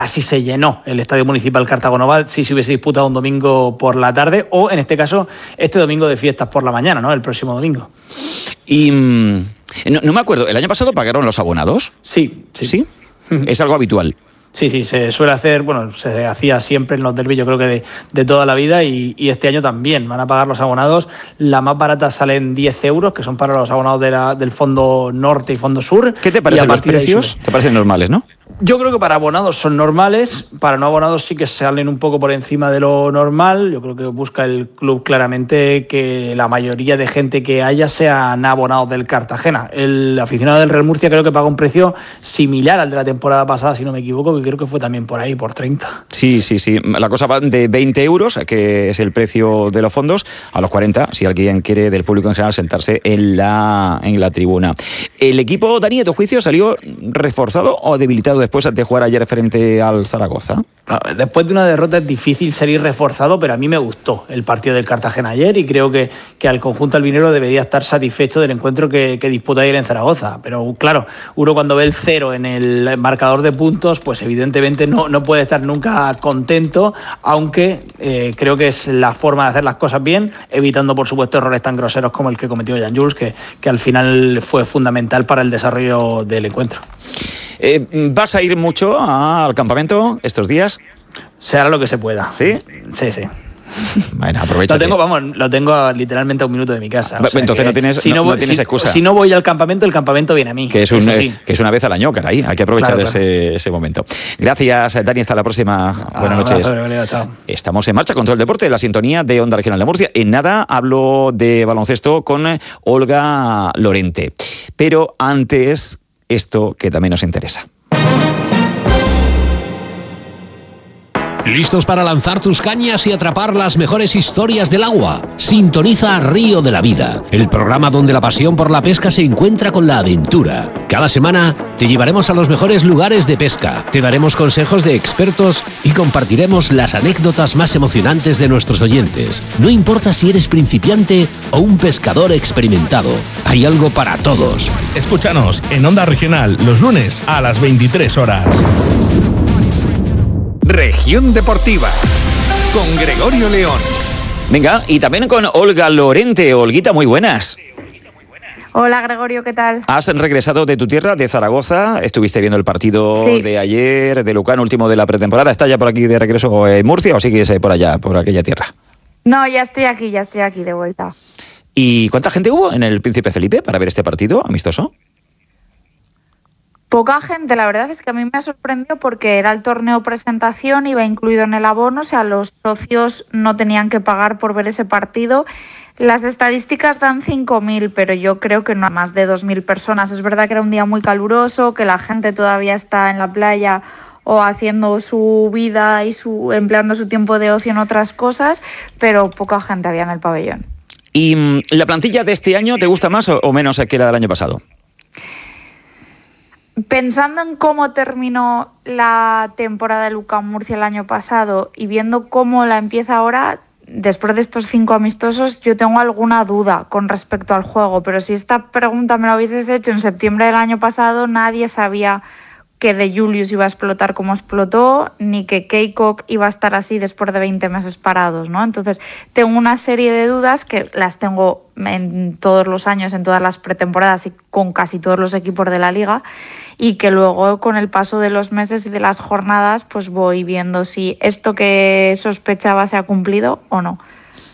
Así se llenó el Estadio Municipal Cartago Nova si se hubiese disputado un domingo por la tarde o, en este caso, este domingo de fiestas por la mañana, ¿no? El próximo domingo. Y no me acuerdo, ¿el año pasado pagaron los abonados? Sí. ¿Sí? ¿Es algo habitual? Sí, se suele hacer, se hacía siempre en los derbis, yo creo que de toda la vida, y este año también van a pagar los abonados. La más barata salen 10 euros, que son para los abonados del Fondo Norte y Fondo Sur. ¿Qué te parecen los precios? ¿Te parecen normales, no? Yo creo que para abonados son normales, para no abonados sí que salen un poco por encima de lo normal. Yo creo que busca el club claramente que la mayoría de gente que haya sean abonados del Cartagena. El aficionado del Real Murcia creo que paga un precio similar al de la temporada pasada, si no me equivoco, que creo que fue también por ahí, por 30. Sí. La cosa va de 20 euros, que es el precio de los fondos, a los 40, si alguien quiere del público en general sentarse en la tribuna. ¿El equipo, Dani, a tu juicio, salió reforzado o debilitado después de jugar ayer frente al Zaragoza? Después de una derrota es difícil salir reforzado, pero a mí me gustó el partido del Cartagena ayer y creo que al conjunto albinero debería estar satisfecho del encuentro que disputó ayer en Zaragoza. Pero claro, uno cuando ve el 0 en el marcador de puntos, pues evidentemente no puede estar nunca contento, aunque creo que es la forma de hacer las cosas bien, evitando por supuesto errores tan groseros como el que cometió Jan Jules, que al final fue fundamental para el desarrollo del encuentro. ¿Vas a ir mucho al campamento estos días? Se hará lo que se pueda. ¿Sí? Sí. Bueno, aprovecha. Lo tengo literalmente a 1 minuto de mi casa. Entonces no tienes excusa. Si no voy al campamento, el campamento viene a mí. Que es una vez al año, caray. Hay que aprovechar ese momento. Gracias, Dani. Hasta la próxima. Buenas noches. Chao. Estamos en marcha con todo el deporte, la sintonía de Onda Regional de Murcia. En nada hablo de baloncesto con Olga Lorente. Pero antes, esto que también nos interesa. ¿Listos para lanzar tus cañas y atrapar las mejores historias del agua? Sintoniza Río de la Vida, el programa donde la pasión por la pesca se encuentra con la aventura. Cada semana te llevaremos a los mejores lugares de pesca, te daremos consejos de expertos y compartiremos las anécdotas más emocionantes de nuestros oyentes. No importa si eres principiante o un pescador experimentado, hay algo para todos. Escúchanos en Onda Regional los lunes a las 23 horas. Región Deportiva con Gregorio León. Venga, y también con Olga Lorente. Olguita, muy buenas. Hola Gregorio, ¿qué tal? Has regresado de tu tierra, de Zaragoza. Estuviste viendo el partido de ayer, de Lucán, último de la pretemporada. ¿Estás ya por aquí de regreso en Murcia o sigues por allá, por aquella tierra? No, ya estoy aquí de vuelta. ¿Y cuánta gente hubo en el Príncipe Felipe para ver este partido amistoso? Poca gente, la verdad es que a mí me ha sorprendido porque era el torneo presentación, iba incluido en el abono, o sea, los socios no tenían que pagar por ver ese partido. Las estadísticas dan 5.000, pero yo creo que no más de 2.000 personas. Es verdad que era un día muy caluroso, que la gente todavía está en la playa o haciendo su vida y empleando su tiempo de ocio en otras cosas, pero poca gente había en el pabellón. ¿Y la plantilla de este año te gusta más o menos que la del año pasado? Pensando en cómo terminó la temporada de Lucán Murcia el año pasado y viendo cómo la empieza ahora, después de estos 5 amistosos, yo tengo alguna duda con respecto al juego. Pero si esta pregunta me la hubieses hecho en septiembre del año pasado, nadie sabía que De Julius iba a explotar como explotó, ni que Keikok iba a estar así después de 20 meses parados, ¿no? Entonces, tengo una serie de dudas que las tengo en todos los años, en todas las pretemporadas y con casi todos los equipos de la liga, y que luego con el paso de los meses y de las jornadas pues voy viendo si esto que sospechaba se ha cumplido o no.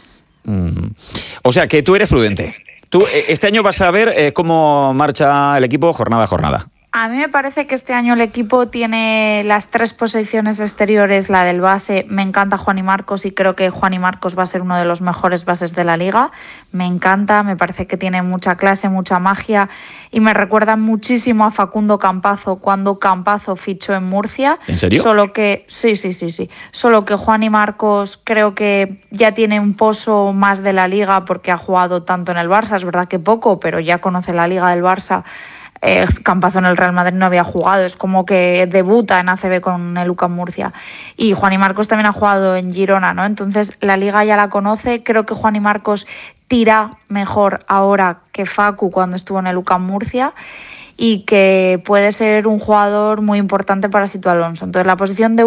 O sea que tú eres prudente. Tú este año vas a ver cómo marcha el equipo jornada a jornada. A mí me parece que este año el equipo tiene las 3 posiciones exteriores, la del base. Me encanta Juani Marcos y creo que Juani Marcos va a ser uno de los mejores bases de la liga. Me encanta, me parece que tiene mucha clase, mucha magia y me recuerda muchísimo a Facundo Campazo cuando Campazo fichó en Murcia. ¿En serio? Solo que sí. Solo que Juani Marcos creo que ya tiene un pozo más de la liga porque ha jugado tanto en el Barça, es verdad que poco, pero ya conoce la liga del Barça. Campazo en el Real Madrid no había jugado, es como que debuta en ACB con el Lucán Murcia, y Juani Marcos también ha jugado en Girona, ¿no? Entonces la liga ya la conoce. Creo que Juani Marcos tira mejor ahora que Facu cuando estuvo en el Lucán Murcia y que puede ser un jugador muy importante para Sito Alonso. Entonces la posición de